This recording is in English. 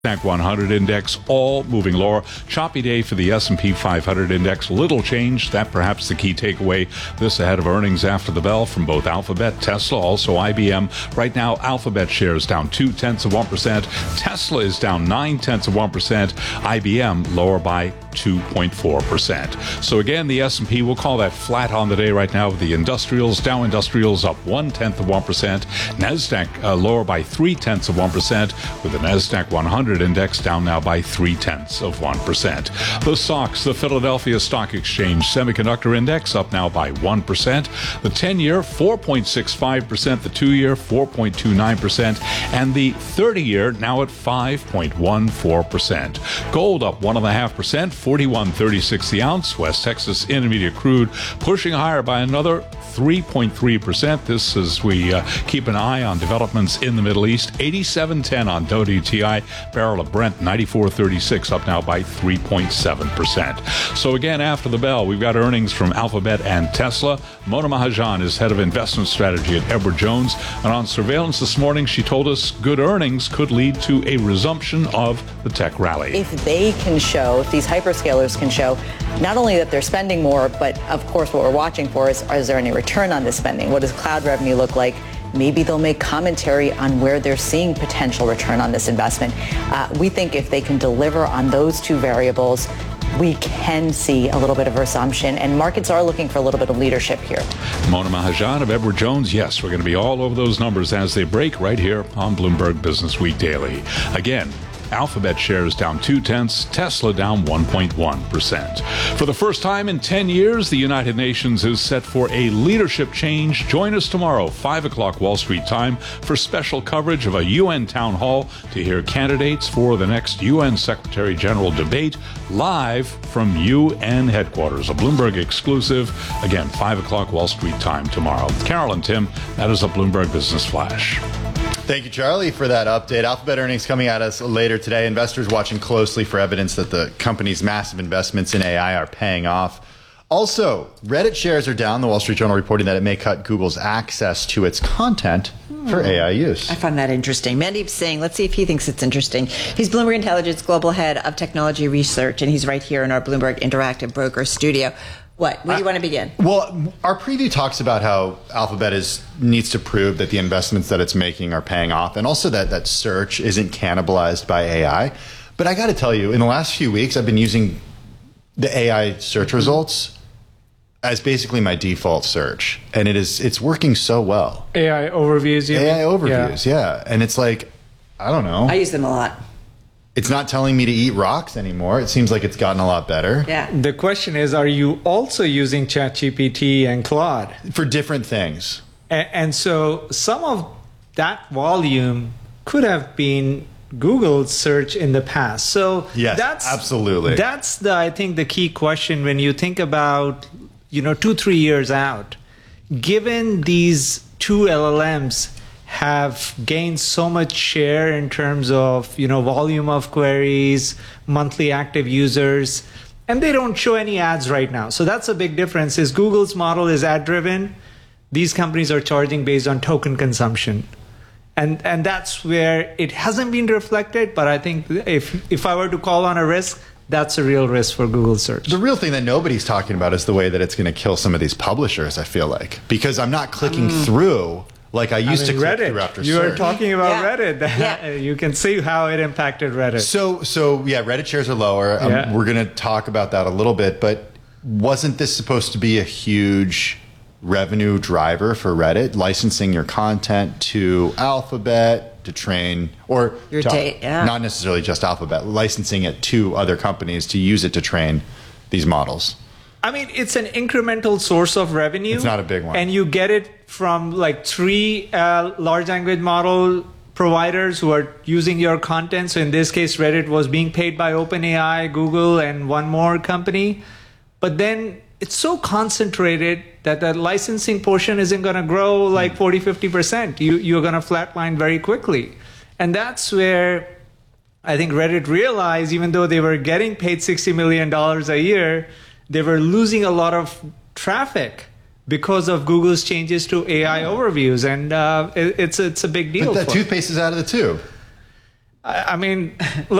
NASDAQ 100 index all moving lower. Choppy day for the S&P 500 index. Little change. That perhaps the key takeaway. This ahead of earnings after the bell from both Alphabet, Tesla, also IBM. Right now, Alphabet shares down 0.2%. Tesla is down 0.9%. IBM lower by 2.4%. So again, the S&P, we'll call that flat on the day right now with the industrials. Dow Industrials up 0.1%. NASDAQ lower by 0.3%, with the NASDAQ 100 index down now by 0.3%. The SOX, the Philadelphia Stock Exchange Semiconductor Index, up now by 1%. The 10-year, 4.65%. The 2-year, 4.29%. And the 30-year now at 5.14%. Gold up 1.5%, 41.36 the ounce. West Texas Intermediate crude pushing higher by another 3.3%. This as we keep an eye on developments in the Middle East. 87.10 on WTI. Barrel of Brent 94.36, up now by 3.7%. So again, after the bell, we've got earnings from Alphabet and Tesla. Mona Mahajan is head of investment strategy at Edward Jones. And on surveillance this morning, she told us good earnings could lead to a resumption of the tech rally. If they can show, if these hyperscalers can show, not only that they're spending more, but of course what we're watching for is there any return on this spending? What does cloud revenue look like? Maybe they'll make commentary on where they're seeing potential return on this investment. We think if they can deliver on those two variables, we can see a little bit of resumption, and markets are looking for a little bit of leadership here. Mona Mahajan of Edward Jones. Yes, we're going to be all over those numbers as they break right here on Bloomberg Business Week Daily. Again, Alphabet shares down 0.2%, Tesla down 1.1%. For the first time in 10 years, the United Nations is set for a leadership change. Join us tomorrow, 5 o'clock Wall Street time, for special coverage of a UN town hall to hear candidates for the next UN Secretary General debate live from UN headquarters. A Bloomberg exclusive. Again, 5 o'clock Wall Street time tomorrow. Carol and Tim, that is a Bloomberg Business Flash. Thank you, Charlie, for that update. Alphabet earnings coming at us later today. Investors watching closely for evidence that the company's massive investments in AI are paying off. Also, Reddit shares are down. The Wall Street Journal reporting that it may cut Google's access to its content for AI use. I find that interesting. Mandeep Singh, let's see if he thinks it's interesting. He's Bloomberg Intelligence Global Head of Technology Research, and he's right here in our Bloomberg Interactive Broker studio. Where do you want to begin? Well, our preview talks about how Alphabet needs to prove that the investments that it's making are paying off, and also that search isn't cannibalized by AI. But I got to tell you, in the last few weeks, I've been using the AI search results as basically my default search, and it's working so well. AI overviews, AI overviews, yeah. And it's like, I don't know. I use them a lot. It's not telling me to eat rocks anymore. It seems like it's gotten a lot better. Yeah. The question is, are you also using ChatGPT and Claude? For different things. And so some of that volume could have been Google's search in the past. So yes, absolutely. That's I think the key question when you think about, 2-3 years out. Given these two LLMs have gained so much share in terms of, volume of queries, monthly active users, and they don't show any ads right now. So that's a big difference. Is Google's model is ad driven. These companies are charging based on token consumption. And that's where it hasn't been reflected. But I think if I were to call on a risk, that's a real risk for Google search. The real thing that nobody's talking about is the way that it's going to kill some of these publishers, I feel like. Because I'm not clicking through like I used to click through after you search. You were talking about Reddit. Yeah. You can see how it impacted Reddit. So yeah, Reddit shares are lower. We're going to talk about that a little bit. But wasn't this supposed to be a huge revenue driver for Reddit, licensing your content to Alphabet to train, or not necessarily just Alphabet, licensing it to other companies to use it to train these models? I mean, it's an incremental source of revenue. It's not a big one. And you get it from like 3 large language model providers who are using your content. So in this case, Reddit was being paid by OpenAI, Google, and one more company. But then it's so concentrated that the licensing portion isn't going to grow like 40-50%. You're going to flatline very quickly. And that's where I think Reddit realized, even though they were getting paid $60 million a year, they were losing a lot of traffic because of Google's changes to AI overviews. And it's a big deal. But that toothpaste is out of the tube. I mean,